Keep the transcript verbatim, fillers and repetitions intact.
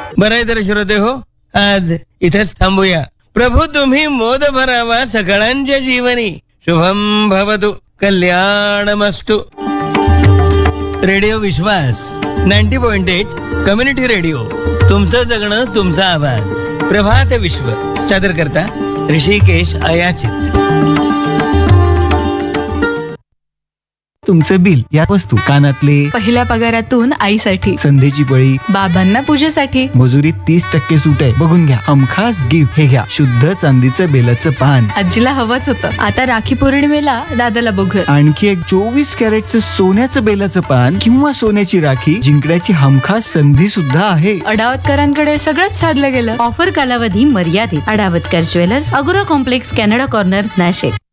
बरं आहे तर श्रोते हो, आज इथेच थांबूया. प्रभू तुम्ही मोद भरावा सकळांच्या जीवनी. शुभम भवतु, कल्याणमस्तु. रेडिओ विश्वास ninety point eight community radio. तुमचं जगणं तुमचा आवाज. प्रभात विश्व सादर करता ऋषिकेश अयाचित. तुमचं बिल, या वस्तू, कानातले, पहिल्या पगारातून आईसाठी, संधीची पळी, बाबांना पूजेसाठी, मजुरीत तीस टक्के सूट आहे. बघून घ्या. हमखास गिफ्ट हे घ्या, शुद्ध चांदीचं बेलाचं पान. आजीला हवंच होतं. आता राखी पौर्णिमेला दादाला बघूया. आणखी एक चोवीस कॅरेटचं सोन्याचं बेलाचं पान किंवा सोन्याची राखी जिंकण्याची हमखास संधी सुद्धा आहे. अडावतकरांकडे सगळंच साधलं गेलं. ऑफर कालावधी मर्यादित. अडावतकर ज्वेलर्स, अगोरा कॉम्प्लेक्स, कॅनडा कॉर्नर, नाशिक.